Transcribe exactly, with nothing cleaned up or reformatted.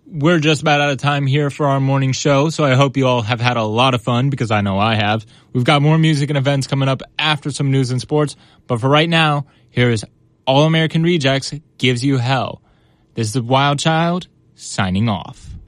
we're just about out of time here for our morning show, so I hope you all have had a lot of fun, because I know I have. We've got more music and events coming up after some news and sports, but for right now, here is All American Rejects Gives You Hell. This is Wild Child, signing off.